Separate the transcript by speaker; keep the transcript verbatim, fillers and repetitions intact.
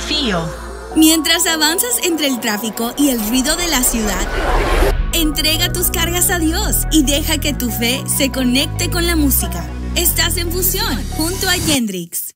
Speaker 1: desafío.
Speaker 2: Mientras avanzas entre el tráfico y el ruido de la ciudad, entrega tus cargas a Dios y deja que tu fe se conecte con la música. Estás en Fusión junto a Yendrix.